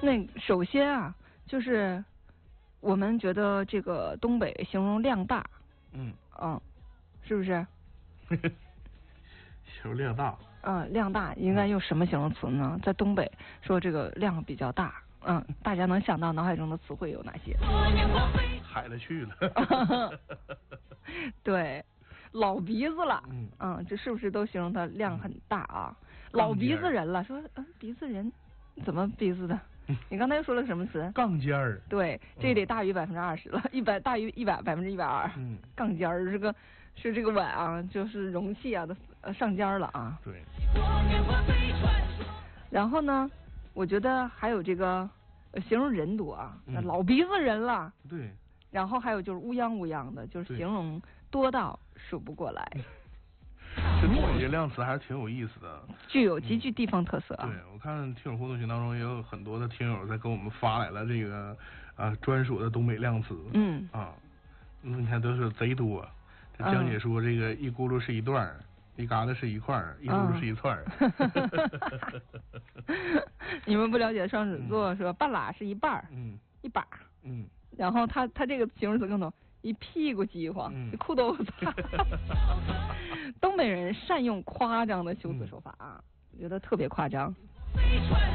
那首先啊，就是我们觉得这个东北形容量大，是不是？ 形容量大。 量大应该用什么形容词呢？在东北说这个量比较大，大家能想到脑海中的词汇有哪些？ 海了去了。 对，老鼻子了。这是不是都形容它量很大啊？老鼻子人了，说鼻子人怎么鼻子的？你刚才又说了个什么词？ 杠尖儿。 对，这得大于20%了，大于120%。杠尖儿是这个碗啊，就是容器啊的上尖儿了啊。 对。 然后呢，我觉得还有这个形容人多啊，老鼻子人了。 对。 然后还有就是乌泱乌泱的，就是形容多到数不过来。 这东北这量词还是挺有意思的， 具有极具地方特色啊。 对，我看听友互动群当中也有很多的听友在给我们发来了这个专属的东北量词。你看都是贼多。江姐说这个一咕噜是一段，一疙瘩是一块，一嘟噜是一串。 你们不了解双子座说半拉是一半，一把。然后他这个形容词更多，一屁股饥荒，一裤兜子。东北人善用夸张的修辞手法啊，我觉得特别夸张。